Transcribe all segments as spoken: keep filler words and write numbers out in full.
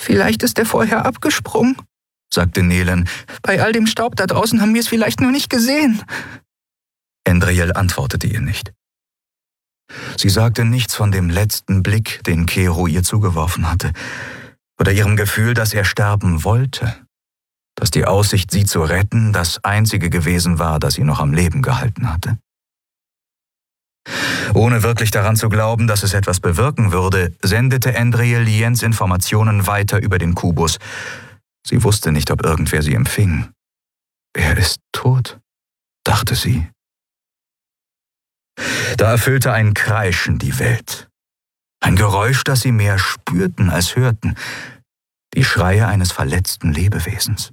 »Vielleicht ist er vorher abgesprungen«, sagte Nelen. »Bei all dem Staub da draußen haben wir es vielleicht nur nicht gesehen.« Endriel antwortete ihr nicht. Sie sagte nichts von dem letzten Blick, den Kero ihr zugeworfen hatte, oder ihrem Gefühl, dass er sterben wollte, dass die Aussicht, sie zu retten, das einzige gewesen war, das sie noch am Leben gehalten hatte. Ohne wirklich daran zu glauben, dass es etwas bewirken würde, sendete Endriel Liens Informationen weiter über den Kubus. Sie wusste nicht, ob irgendwer sie empfing. »Er ist tot«, dachte sie. Da erfüllte ein Kreischen die Welt. Ein Geräusch, das sie mehr spürten als hörten. Die Schreie eines verletzten Lebewesens.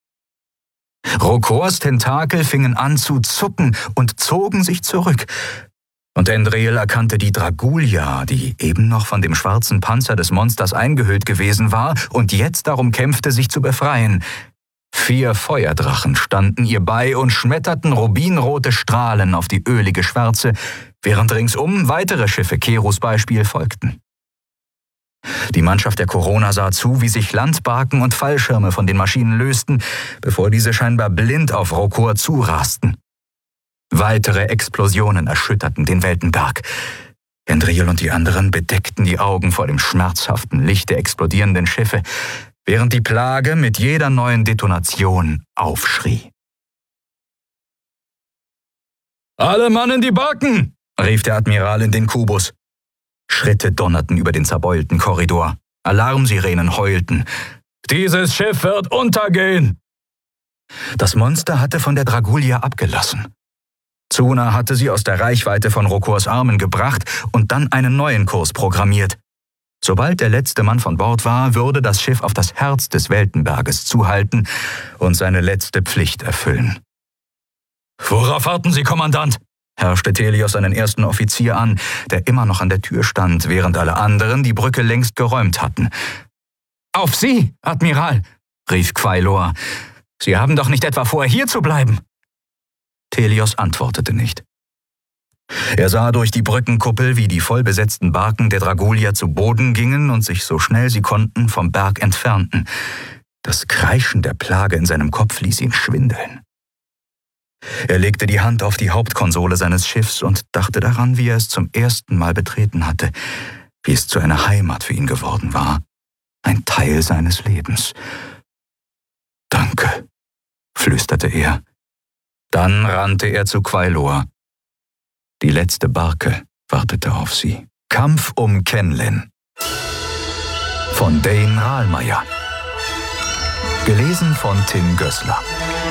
Rokors Tentakel fingen an zu zucken und zogen sich zurück. Und Endriel erkannte die Dragulia, die eben noch von dem schwarzen Panzer des Monsters eingehüllt gewesen war und jetzt darum kämpfte, sich zu befreien. Vier Feuerdrachen standen ihr bei und schmetterten rubinrote Strahlen auf die ölige Schwärze, während ringsum weitere Schiffe Keros Beispiel folgten. Die Mannschaft der Corona sah zu, wie sich Landbarken und Fallschirme von den Maschinen lösten, bevor diese scheinbar blind auf Rokor zurasten. Weitere Explosionen erschütterten den Weltenberg. Endriel und die anderen bedeckten die Augen vor dem schmerzhaften Licht der explodierenden Schiffe, während die Plage mit jeder neuen Detonation aufschrie. »Alle Mann in die Barken«, rief der Admiral in den Kubus. Schritte donnerten über den zerbeulten Korridor. Alarmsirenen heulten. »Dieses Schiff wird untergehen!« Das Monster hatte von der Dragulia abgelassen. Zuna hatte sie aus der Reichweite von Rokors Armen gebracht und dann einen neuen Kurs programmiert. Sobald der letzte Mann von Bord war, würde das Schiff auf das Herz des Weltenberges zuhalten und seine letzte Pflicht erfüllen. »Worauf warten Sie, Kommandant?« herrschte Telios einen ersten Offizier an, der immer noch an der Tür stand, während alle anderen die Brücke längst geräumt hatten. »Auf Sie, Admiral«, rief Quailor. »Sie haben doch nicht etwa vor, hier zu bleiben?« Telios antwortete nicht. Er sah durch die Brückenkuppel, wie die vollbesetzten Barken der Dragulia zu Boden gingen und sich so schnell sie konnten vom Berg entfernten. Das Kreischen der Plage in seinem Kopf ließ ihn schwindeln. Er legte die Hand auf die Hauptkonsole seines Schiffs und dachte daran, wie er es zum ersten Mal betreten hatte, wie es zu einer Heimat für ihn geworden war, ein Teil seines Lebens. »Danke«, flüsterte er. Dann rannte er zu Quailor. Die letzte Barke wartete auf sie. Kampf um Kenlin von Dane Rahlmeier. Gelesen von Tim Gößler.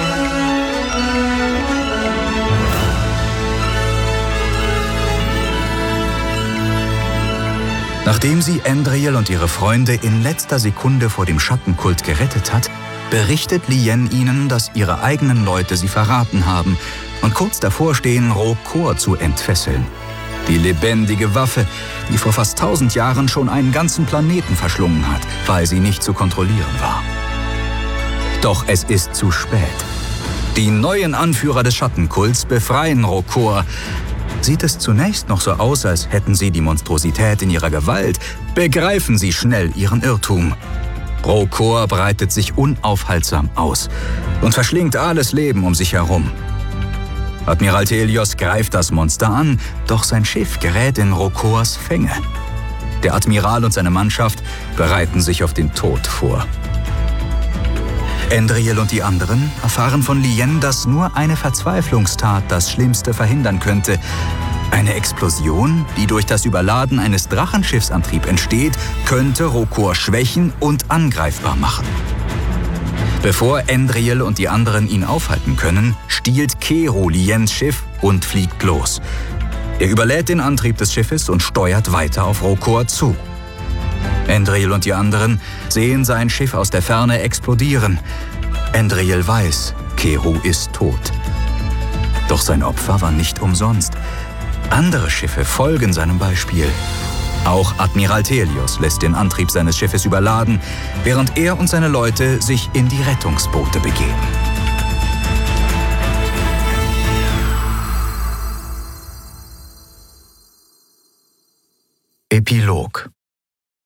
Nachdem sie Endriel und ihre Freunde in letzter Sekunde vor dem Schattenkult gerettet hat, berichtet Lien ihnen, dass ihre eigenen Leute sie verraten haben und kurz davor stehen, Rokor zu entfesseln. Die lebendige Waffe, die vor fast tausend Jahren schon einen ganzen Planeten verschlungen hat, weil sie nicht zu kontrollieren war. Doch es ist zu spät. Die neuen Anführer des Schattenkults befreien Rokor. Sieht es zunächst noch so aus, als hätten sie die Monstrosität in ihrer Gewalt, begreifen sie schnell ihren Irrtum. Rokor breitet sich unaufhaltsam aus und verschlingt alles Leben um sich herum. Admiral Telios greift das Monster an, doch sein Schiff gerät in Rokors Fänge. Der Admiral und seine Mannschaft bereiten sich auf den Tod vor. Endriel und die anderen erfahren von Lien, dass nur eine Verzweiflungstat das Schlimmste verhindern könnte. Eine Explosion, die durch das Überladen eines Drachenschiffsantrieb entsteht, könnte Rokor schwächen und angreifbar machen. Bevor Endriel und die anderen ihn aufhalten können, stiehlt Kero Liens Schiff und fliegt los. Er überlädt den Antrieb des Schiffes und steuert weiter auf Rokor zu. Endriel und die anderen sehen sein Schiff aus der Ferne explodieren. Endriel weiß, Kero ist tot. Doch sein Opfer war nicht umsonst. Andere Schiffe folgen seinem Beispiel. Auch Admiral Telios lässt den Antrieb seines Schiffes überladen, während er und seine Leute sich in die Rettungsboote begeben. Epilog.